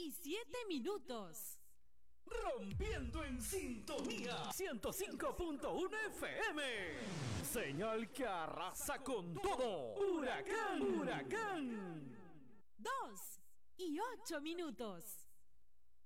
y 7 minutos. Rompiendo en sintonía 105.1 FM. Señal que arrasa con todo. Huracán, huracán. 2 y 8 minutos.